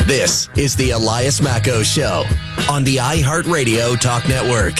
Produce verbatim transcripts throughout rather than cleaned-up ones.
This is the Elias Macco Show on the iHeartRadio Talk Network.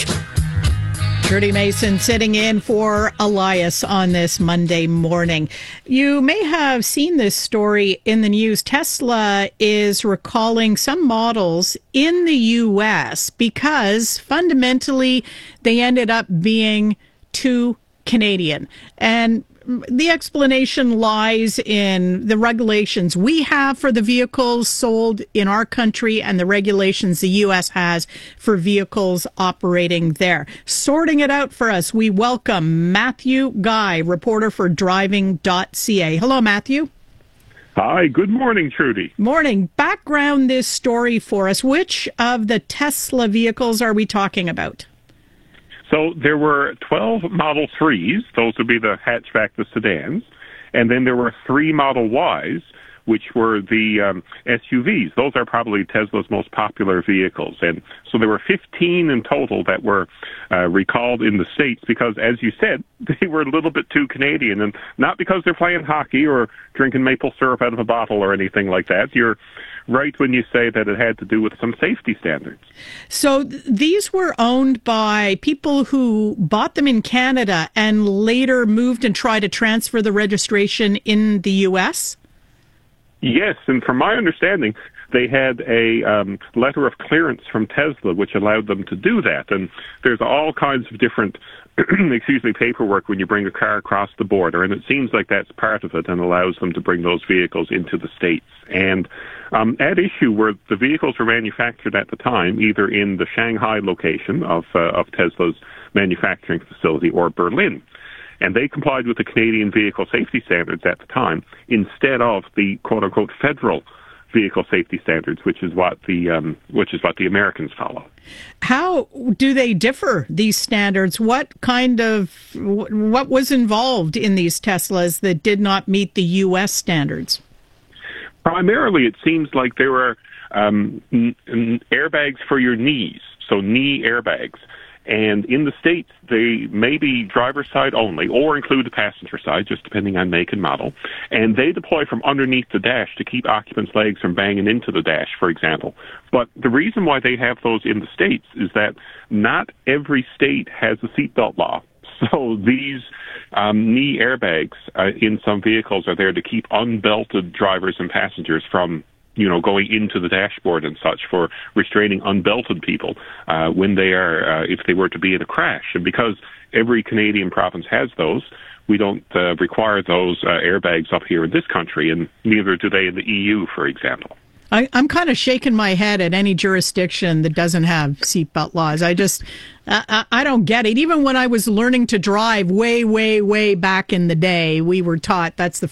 Trudy Mason sitting in for Elias on this Monday morning. You may have seen this story in the news. Tesla is recalling some models in the U S because fundamentally they ended up being too Canadian. And the explanation lies in the regulations we have for the vehicles sold in our country and the regulations the U S has for vehicles operating there. Sorting it out for us, we welcome Matthew Guy, reporter for driving dot c a. Hello, Matthew. Hi, good morning, Trudy. Morning. Background this story for us. Which of the Tesla vehicles are we talking about? So there were twelve Model threes, those would be the hatchback, the sedans, and then there were three Model Ys, which were the um, S U Vs. Those are probably Tesla's most popular vehicles. And so there were fifteen in total that were uh, recalled in the States because, as you said, they were a little bit too Canadian, and not because they're playing hockey or drinking maple syrup out of a bottle or anything like that. You're right when you say that it had to do with some safety standards. So th- these were owned by people who bought them in Canada and later moved and tried to transfer the registration in the U S? Yes, and from my understanding, they had a um, letter of clearance from Tesla which allowed them to do that. And there's all kinds of different, excuse me, paperwork when you bring a car across the border, and it seems like that's part of it and allows them to bring those vehicles into the States. And um, at issue were the vehicles were manufactured at the time, either in the Shanghai location of, uh, of Tesla's manufacturing facility or Berlin. And they complied with the Canadian vehicle safety standards at the time instead of the quote-unquote federal vehicle safety standards, which is what the um, which is what the Americans follow. How do they differ, these standards? What kind of what was involved in these Teslas that did not meet the U S standards? Primarily, it seems like there were um, n- n- airbags for your knees, so knee airbags. And in the States, they may be driver's side only or include the passenger side, just depending on make and model. And they deploy from underneath the dash to keep occupants' legs from banging into the dash, for example. But the reason why they have those in the States is that not every state has a seatbelt law. So these um, knee airbags uh, in some vehicles are there to keep unbelted drivers and passengers from you know, going into the dashboard and such for restraining unbelted people uh, when they are, uh, if they were to be in a crash. And because every Canadian province has those, we don't uh, require those uh, airbags up here in this country, and neither do they in the E U, for example. I, I'm kind of shaking my head at any jurisdiction that doesn't have seatbelt laws. I just, I, I don't get it. Even when I was learning to drive way, way, way back in the day, we were taught that's the